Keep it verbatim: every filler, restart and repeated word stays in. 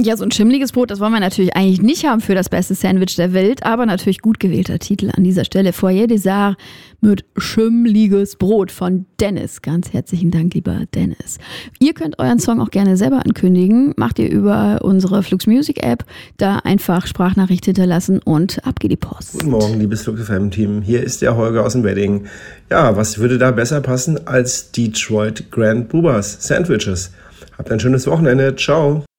Ja, so ein schimmliges Brot, das wollen wir natürlich eigentlich nicht haben für das beste Sandwich der Welt, aber natürlich gut gewählter Titel an dieser Stelle. Foyer Dessert mit schimmliges Brot von Dennis. Ganz herzlichen Dank, lieber Dennis. Ihr könnt euren Song auch gerne selber ankündigen. Macht ihr über unsere Flux Music App. Da einfach Sprachnachricht hinterlassen und ab geht die Post. Guten Morgen, liebes Flux F M-Team. Hier ist der Holger aus dem Wedding. Ja, was würde da besser passen als Detroit Grand Boobers Sandwiches? Habt ein schönes Wochenende. Ciao.